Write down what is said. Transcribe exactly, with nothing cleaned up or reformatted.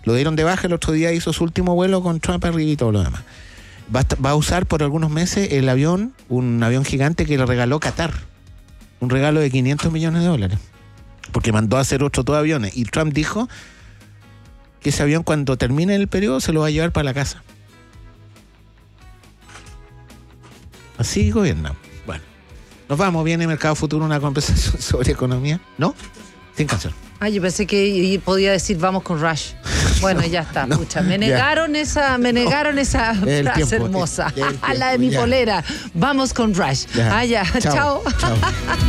Lo dieron de baja el otro día, hizo su último vuelo con Trump arriba y todo lo demás. Va a, va a usar por algunos meses el avión, un avión gigante que le regaló Qatar. Un regalo de quinientos millones de dólares. Porque mandó a hacer otro todo aviones. Y Trump dijo que ese avión, cuando termine el periodo, se lo va a llevar para la casa. Así gobierna. Bueno, nos vamos. Viene Mercado Futuro, una conversación sobre economía. ¿No? Sin canción. Ah, yo pensé que podía decir vamos con Rush. Bueno, no, ya está, no, pucha. Me negaron ya. esa, me negaron no, esa frase tiempo, hermosa. El, el tiempo, la de mi ya. polera. Vamos con Rush. Ya. Ah, ya. Chao. Chao.